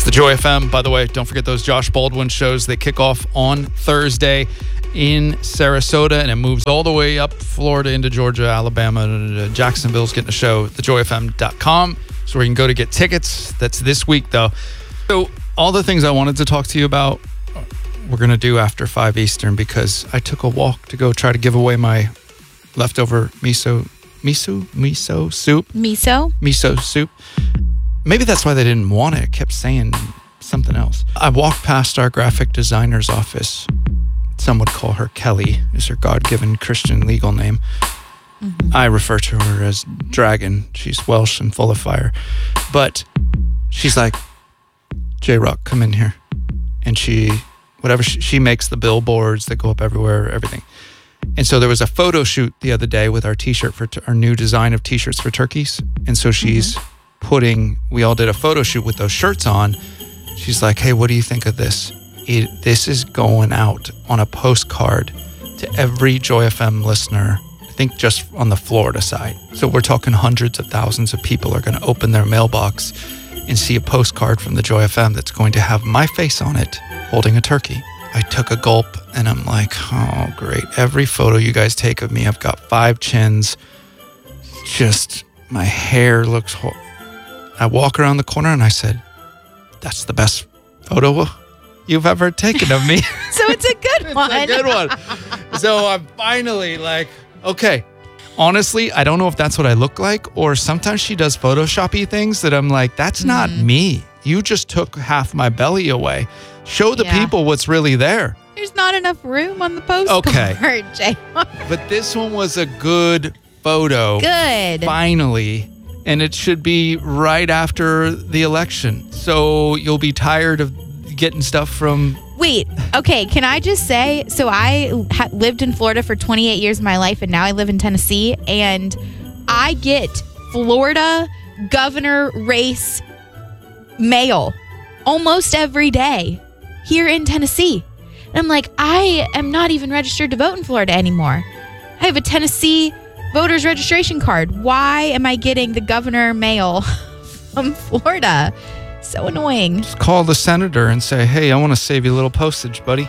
It's the Joy FM, by the way. Don't forget those Josh Baldwin shows. They kick off on Thursday in Sarasota, and it moves all the way up Florida into Georgia, Alabama. Jacksonville's getting a show. TheJoyFM.com. So where you can go to get tickets. That's this week, though. So all the things I wanted to talk to you about, we're going to do after 5 Eastern, because I took a walk to go try to give away my leftover miso soup. Miso soup. Maybe that's why they didn't want it. It kept saying something else. I walked past our graphic designer's office. Some would call her Kelly, is her God-given Christian legal name. Mm-hmm. I refer to her as Dragon. She's Welsh and full of fire. But she's like, J-Rock, come in here. And she makes the billboards that go up everywhere, everything. And so there was a photo shoot the other day with our t-shirt for our new design of t-shirts for turkeys. And so she's we all did a photo shoot with those shirts on. She's like, hey, what do you think of this? This is going out on a postcard to every Joy FM listener, I think just on the Florida side. So we're talking hundreds of thousands of people are going to open their mailbox and see a postcard from the Joy FM that's going to have my face on it holding a turkey. I took a gulp and I'm like, oh, great. Every photo you guys take of me, I've got 5 chins. Just my hair looks horrible. I walk around the corner and I said, that's the best photo you've ever taken of me. So it's a good one. It's a good one. So I'm finally like, okay. Honestly, I don't know if that's what I look like, or sometimes she does Photoshop-y things that I'm like, that's not me. You just took half my belly away. Show the people what's really there. There's not enough room on the postcard, okay. Jay. But this one was a good photo. Good. Finally. And it should be right after the election. So you'll be tired of getting stuff from... Wait, okay, can I just say, so I lived in Florida for 28 years of my life, and now I live in Tennessee, and I get Florida governor race mail almost every day here in Tennessee. And I'm like, I am not even registered to vote in Florida anymore. I have a Tennessee voter's registration card. Why am I getting the governor mail from Florida? So annoying. Just call the senator and say, hey, I want to save you a little postage, buddy.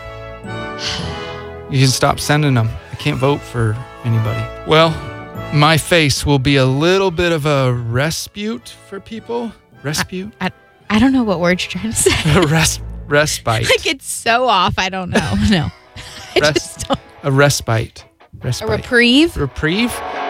You can stop sending them. I can't vote for anybody. Well, my face will be a little bit of a respite for people. Respite? I don't know what word you're trying to say. Respite. Like, it's so off. I don't know. No. I just don't. A respite. A reprieve? Reprieve?